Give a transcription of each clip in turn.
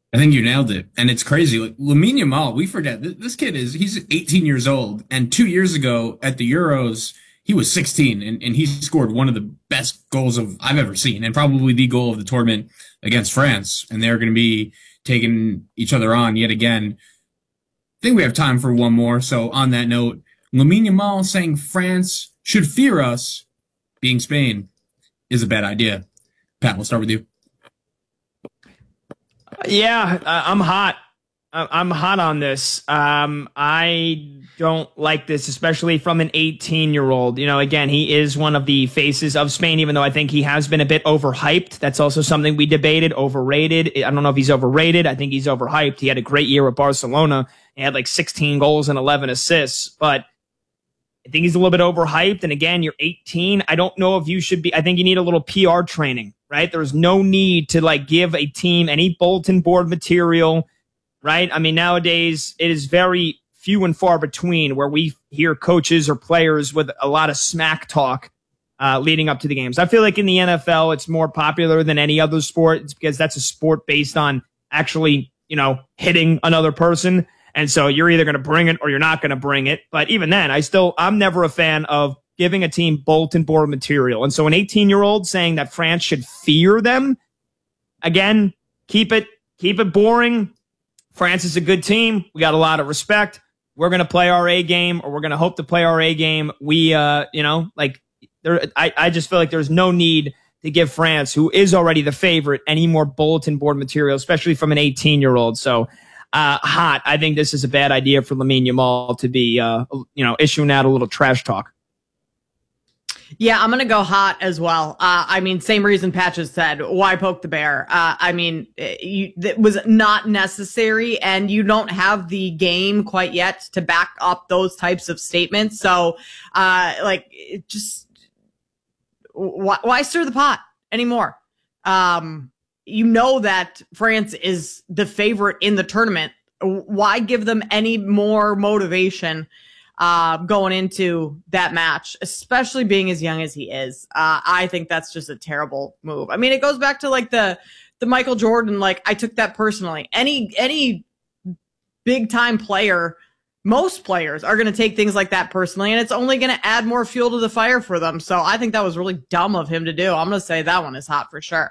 I think you nailed it. And it's crazy. Like Lamine Yamal, we forget this kid he's 18 years old. And 2 years ago at the Euros, he was 16 and he scored one of the best goals of I've ever seen and probably the goal of the tournament against France. And they're going to be taking each other on yet again. I think we have time for one more. So on that note, Lamine Yamal saying France should fear us being Spain is a bad idea. Pat, we'll start with you. Yeah, I'm hot. I'm hot on this. I don't like this, especially from an 18-year-old. You know, again, he is one of the faces of Spain, even though I think he has been a bit overhyped. That's also something we debated. Overrated. I don't know if he's overrated. I think he's overhyped. He had a great year with Barcelona. He had like 16 goals and 11 assists, but I think he's a little bit overhyped. And again, you're 18. I don't know if you should be. I think you need a little PR training, right? There's no need to like give a team any bulletin board material, right? I mean, nowadays it is very few and far between where we hear coaches or players with a lot of smack talk leading up to the games. I feel like in the NFL, it's more popular than any other sport. It's because that's a sport based on actually, hitting another person. And so you're either going to bring it or you're not going to bring it. But even then, I'm never a fan of giving a team bulletin board material. And so an 18-year-old saying that France should fear them, again, keep it boring. France is a good team. We got a lot of respect. We're going to play our A game, or we're going to hope to play our A game. I just feel like there's no need to give France, who is already the favorite, any more bulletin board material, especially from an 18-year-old. So, hot. I think this is a bad idea for Lamine Yamal to be, issuing out a little trash talk. Yeah, I'm going to go hot as well. Same reason Patch has said. Why poke the bear? It was not necessary, and you don't have the game quite yet to back up those types of statements. So, why stir the pot anymore? You know that France is the favorite in the tournament. Why give them any more motivation going into that match, especially being as young as he is? I think that's just a terrible move. I mean, it goes back to like the Michael Jordan, like I took that personally. Any big time player, most players are going to take things like that personally, and it's only going to add more fuel to the fire for them. So I think that was really dumb of him to do. I'm going to say that one is hot for sure.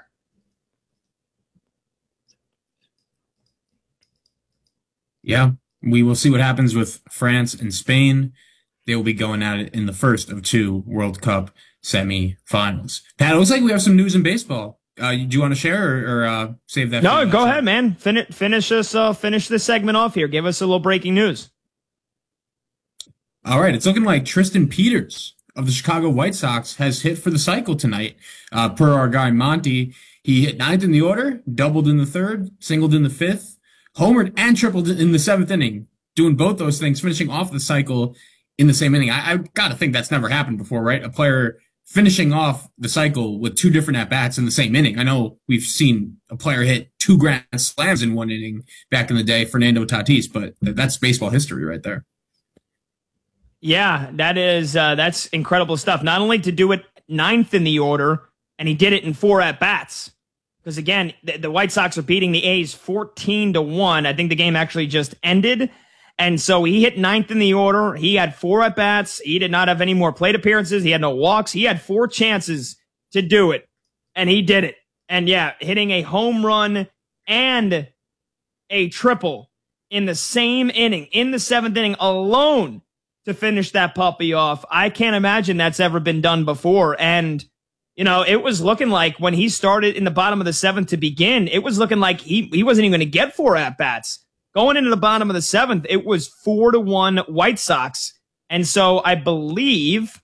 Yeah, we will see what happens with France and Spain. They will be going at it in the first of two World Cup semifinals. Pat, it looks like we have some news in baseball. Do you want to share or save that? No, go ahead, man. Finish this segment off here. Give us a little breaking news. All right, it's looking like Tristan Peters of the Chicago White Sox has hit for the cycle tonight. Per our guy Monty, he hit ninth in the order, doubled in the third, singled in the fifth, homered and tripled in the seventh inning, doing both those things, finishing off the cycle in the same inning. I got to think that's never happened before, right? A player finishing off the cycle with two different at-bats in the same inning. I know we've seen a player hit two grand slams in one inning back in the day, Fernando Tatis, but that's baseball history right there. Yeah, that's incredible stuff. Not only to do it ninth in the order, and he did it in four at-bats. Because again, the White Sox are beating the A's 14-1. I think the game actually just ended. And so he hit ninth in the order. He had four at-bats. He did not have any more plate appearances. He had no walks. He had four chances to do it. And he did it. And yeah, hitting a home run and a triple in the same inning, in the seventh inning alone to finish that puppy off. I can't imagine that's ever been done before. And it was looking like when he started in the bottom of the seventh to begin, it was looking like he wasn't even going to get four at-bats. Going into the bottom of the seventh, it was 4-1 White Sox. And so I believe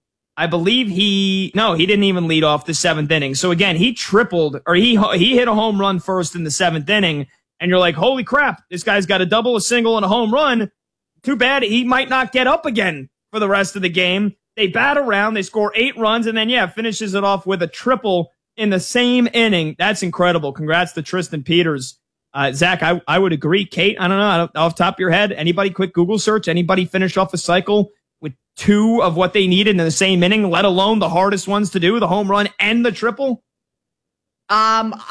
he didn't even lead off the seventh inning. So again, he tripled, or he hit a home run first in the seventh inning. And you're like, holy crap, this guy's got a double, a single, and a home run. Too bad he might not get up again for the rest of the game. They bat around, they score 8 runs, and then, finishes it off with a triple in the same inning. That's incredible. Congrats to Tristan Peters. Zach, I would agree. Kate, I don't know, off the top of your head, anybody quick Google search, anybody finish off a cycle with 2 of what they needed in the same inning, let alone the hardest ones to do, the home run and the triple?